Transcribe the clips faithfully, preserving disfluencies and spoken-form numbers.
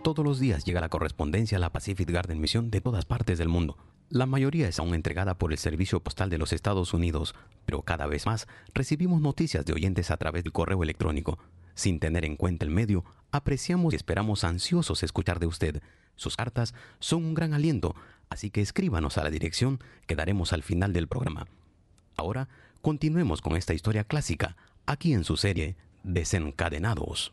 Todos los días llega la correspondencia a la Pacific Garden Mission de todas partes del mundo. La mayoría es aún entregada por el Servicio Postal de los Estados Unidos, pero cada vez más recibimos noticias de oyentes a través del correo electrónico. Sin tener en cuenta el medio, apreciamos y esperamos ansiosos escuchar de usted. Sus cartas son un gran aliento, así que escríbanos a la dirección que daremos al final del programa. Ahora, continuemos con esta historia clásica, aquí en su serie Desencadenados.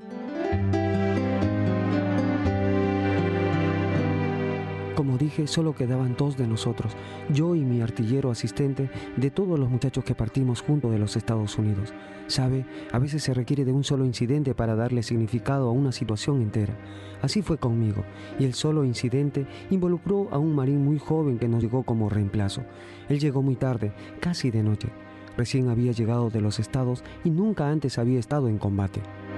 Como dije, solo quedaban dos de nosotros, yo y mi artillero asistente, de todos los muchachos que partimos juntos de los Estados Unidos. Sabe, a veces se requiere de un solo incidente para darle significado a una situación entera. Así fue conmigo, y el solo incidente involucró a un marín muy joven que nos llegó como reemplazo. Él llegó muy tarde, casi de noche. Recién había llegado de los Estados y nunca antes había estado en combate.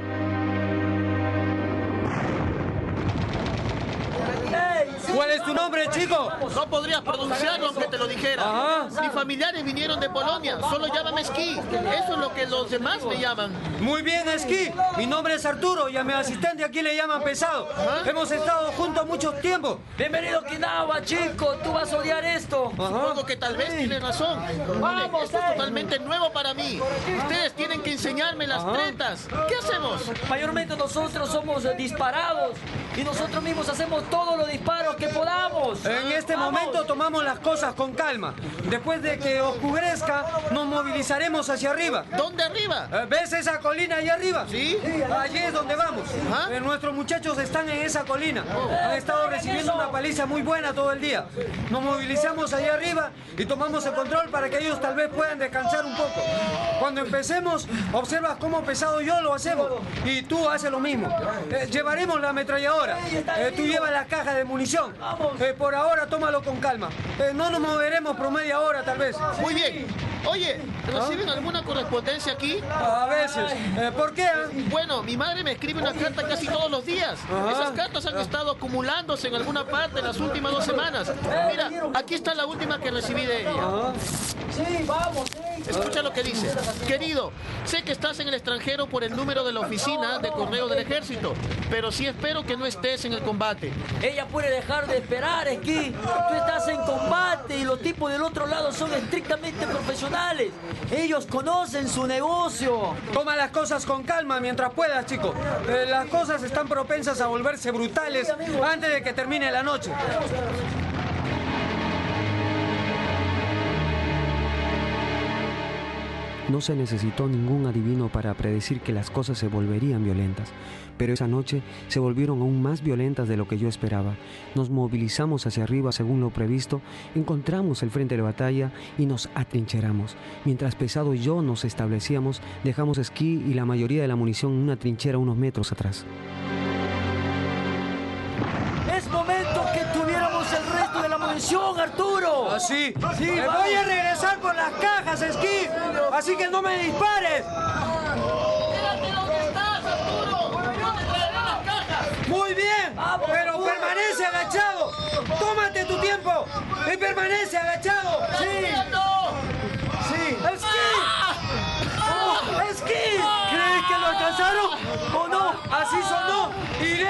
¿Cuál es tu nombre, chico? No podrías pronunciarlo aunque te lo dijera. Ajá. Mis familiares vinieron de Polonia. Solo llámame Esquí. Eso es lo que los demás me llaman. Muy bien, Esquí. Mi nombre es Arturo y a mi asistente aquí le llaman Pesado. ¿Ah? Hemos estado juntos mucho tiempo. Bienvenido, Okinawa, chico. Tú vas a odiar esto. Supongo que tal vez tienes razón. Vamos, Esto es eh. totalmente nuevo para mí. Ustedes tienen que enseñarme las tretas. ¿Qué hacemos? Mayormente nosotros somos eh, disparados y nosotros mismos hacemos todos los disparos que podamos. En este Vamos. momento tomamos las cosas con calma. Después de que oscurezca, nos movilizaremos hacia arriba. ¿Dónde arriba? Eh, ¿Ves esa colina allá arriba? ¿Sí? Allí es donde vamos. ¿Ah? Eh, nuestros muchachos están en esa colina. Han estado recibiendo una paliza muy buena todo el día. Nos movilizamos allá arriba y tomamos el control para que ellos tal vez puedan descansar un poco. Cuando empecemos, observas cómo Pesado y yo lo hacemos. Y tú haces lo mismo. Eh, llevaremos la ametralladora. Eh, tú llevas la caja de munición. Eh, por ahora, tómalo con calma. Eh, no nos moveremos por media hora, tal vez. Muy bien. Oye, ¿reciben alguna correspondencia aquí? A veces. Eh, ¿Por qué? eh? Bueno, mi madre me escribe una carta casi todos los días. Ajá. Esas cartas han estado acumulándose en alguna parte en las últimas dos semanas. Mira, aquí está la última que recibí de ella. Ajá. Sí, vamos. sí. Escucha lo que dice. Querido, sé que estás en el extranjero por el número de la oficina de correo del ejército, pero sí espero que no estés en el combate. Ella puede dejar de esperar, Esquí. Tú estás en combate y los tipos del otro lado son estrictamente profesionales. Ellos conocen su negocio. Toma las cosas con calma mientras puedas, chico. Eh, las cosas están propensas a volverse brutales antes de que termine la noche. No se necesitó ningún adivino para predecir que las cosas se volverían violentas, pero esa noche se volvieron aún más violentas de lo que yo esperaba. Nos movilizamos hacia arriba según lo previsto, encontramos el frente de batalla y nos atrincheramos. Mientras Pesado y yo nos establecíamos, dejamos Esquí y la mayoría de la munición en una trinchera unos metros atrás. Es momento que tuviéramos el resto de la munición, Arturo. Así. Sí, Me vamos. voy a regresar por las cajas, Esquí. Así que no me dispares. ¡Quédate donde estás, Arturo! ¡Yo te traeré las cajas! Muy bien. Vamos, Pero Arturo. permanece agachado. Tómate tu tiempo. Y permanece agachado. Sí. Sí. Esquí. Oh, Esquí. ¿Crees que lo alcanzaron? ¿O no? Así sonó. Iré